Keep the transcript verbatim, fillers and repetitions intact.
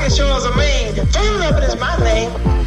Shores of Maine. Fun loving is my name.